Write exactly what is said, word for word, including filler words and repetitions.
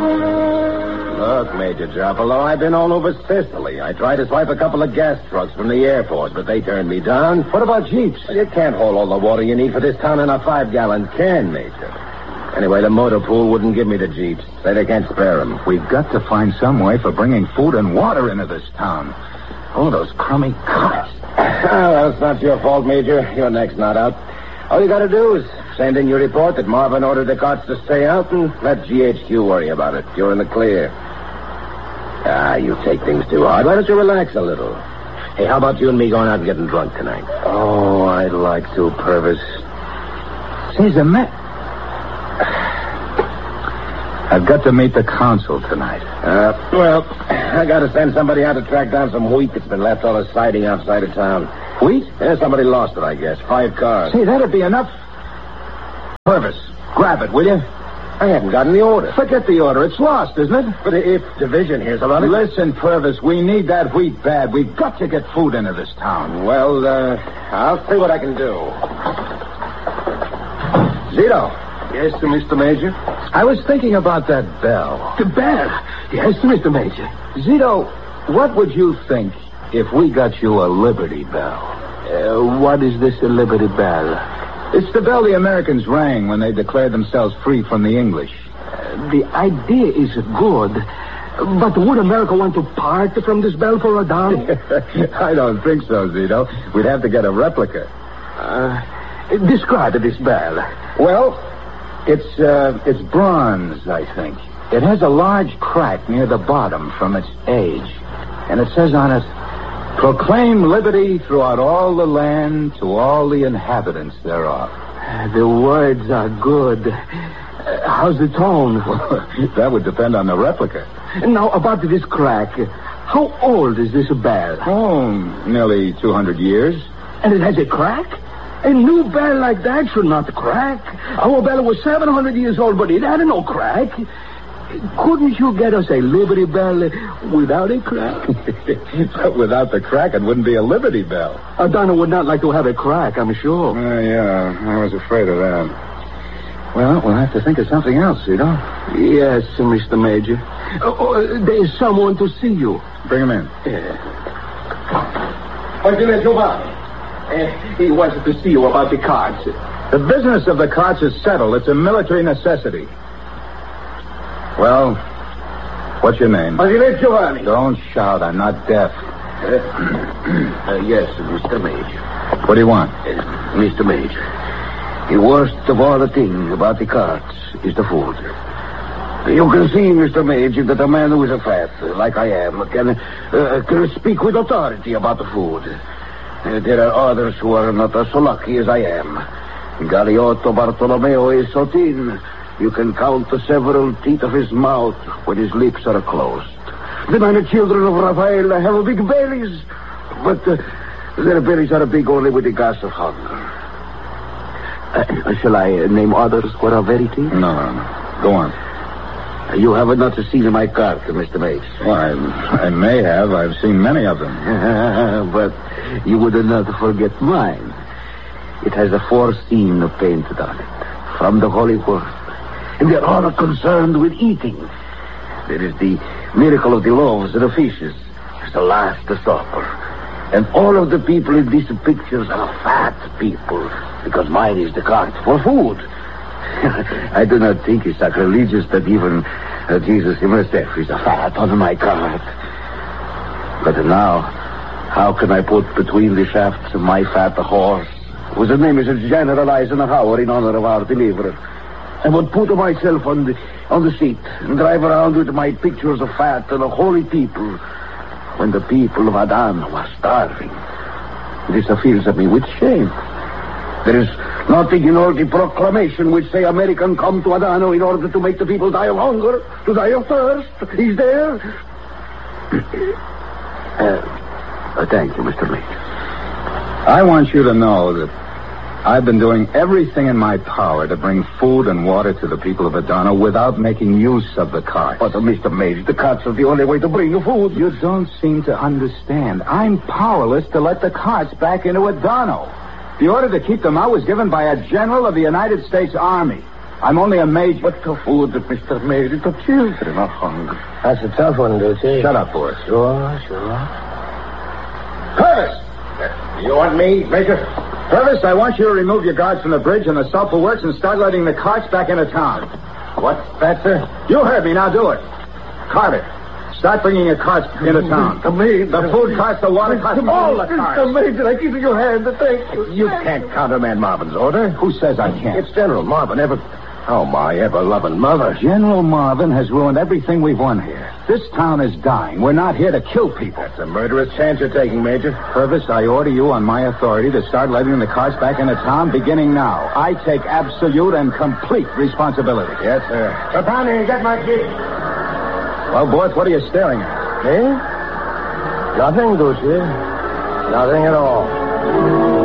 Look, Major Jopolo, I've been all over Sicily. I tried to swipe a couple of gas trucks from the airport, but they turned me down. What about jeeps? Well, you can't hold all the water you need for this town in a five-gallon can, Major. Anyway, the motor pool wouldn't give me the jeeps. Say they can't spare them. We've got to find some way for bringing food and water into this town. Oh, those crummy cops. Well, it's not your fault, Major. Your neck's not out. All you got to do is send in your report that Marvin ordered the carts to stay out and let G H Q worry about it. You're in the clear. Ah, you take things too hard. Why don't you relax a little? Hey, how about you and me going out and getting drunk tonight? Oh, I'd like to, Purvis. Say, the man... I've got to meet the consul tonight. Uh, well, I got to send somebody out to track down some wheat that's been left all siding outside of town. Wheat? Yeah, somebody lost it, I guess. Five cars. Say, that'd be enough. Purvis, grab it, will you? I haven't gotten the order. Forget the order. It's lost, isn't it? But if Division hears about it... Listen, Purvis, we need that wheat bad. We've got to get food into this town. Well, uh, I'll see what I can do. Zito. Yes, sir, Mister Major? I was thinking about that bell. The bell? Yes, sir, Mister Major. Zito, what would you think if we got you a Liberty Bell? Uh, what is this, a Liberty Bell? It's the bell the Americans rang when they declared themselves free from the English. Uh, the idea is good, but would America want to part from this bell for a dollar? I don't think so, Zito. We'd have to get a replica. Uh, describe this bell. Well, it's, uh, it's bronze, I think. It has a large crack near the bottom from its age. And it says on it, "Proclaim liberty throughout all the land to all the inhabitants thereof." The words are good. Uh, how's the tone? That would depend on the replica. Now, about this crack. How old is this bell? Oh, nearly two hundred years. And it has a crack? A new bell like that should not crack. Our bell was seven hundred years old, but it had no crack. Couldn't you get us a Liberty Bell without a crack? But without the crack, it wouldn't be a Liberty Bell. Adana would not like to have a crack, I'm sure. Uh, yeah, I was afraid of that. Well, we'll have to think of something else, you know. Yes, Mister Major. Oh, oh, there's someone to see you. Bring him in. Yeah. President Giovanni. Uh, he wanted to see you about the cards. The business of the carts is settled. It's a military necessity. Well, what's your name? President Giovanni. Don't shout. I'm not deaf. Uh, uh, yes, Mister Major. What do you want? Uh, Mister Major, the worst of all the thing about the carts is the food. You can see, Mister Major, that a man who is a fat, like I am, can, uh, can speak with authority about the food. Uh, there are others who are not so lucky as I am. Galeotto Bartolomeo is so thin, you can count the several teeth of his mouth when his lips are closed. The nine children of Raphael have big bellies, but uh, their bellies are big only with the gas of hunger. Uh, shall I name others for a verity? No, no, no. Go on. You have not seen my cart, Mister Mace. Well, I, I may have. I've seen many of them. But you would not forget mine. It has a four-scene painted on it, from the Holy Word. And they're all concerned with eating. There is the miracle of the loaves and the fishes. It's the Last Supper. And all of the people in these pictures are fat people, because mine is the cart for food. I do not think it's sacrilegious that even uh, Jesus himself is a fat on my cart. But now, how can I put between the shafts my fat horse, whose name is General Eisenhower in honor of our deliverer? I would put myself on the on the seat and drive around with my pictures of fat and of holy people when the people of Adana were starving. This fills me with shame. There is nothing in all the proclamation which say American come to Adana in order to make the people die of hunger, to die of thirst. Is there? uh, uh, thank you, Mister Major. I want you to know that I've been doing everything in my power to bring food and water to the people of Adana without making use of the carts. But, uh, Mister Major, the carts are the only way to bring the food. You don't seem to understand. I'm powerless to let the carts back into Adana. The order to keep them out was given by a general of the United States Army. I'm only a major. But the food, Mister Major, the children are hungry. That's a tough one, Ducey. Shut up, Boris. Sure, sure. Purvis! You want me, Major? Purvis, I want you to remove your guards from the bridge and the sulfur works and start letting the carts back into town. What's that, sir? You heard me, now do it. Carter, start bringing your carts into town. The maid. The food carts, the water carts, all the carts. The Major, I give you your hand. Thank you. You can't countermand Marvin's order. Who says I can't? It's General Marvin, ever... Oh, my ever-loving mother. General Marvin has ruined everything we've won here. This town is dying. We're not here to kill people. That's a murderous chance you're taking, Major. Purvis, I order you on my authority to start letting the carts back into town beginning now. I take absolute and complete responsibility. Yes, sir. Trapani, get my key. Well, boys, what are you staring at? Me? Nothing, Ducey. Nothing at all.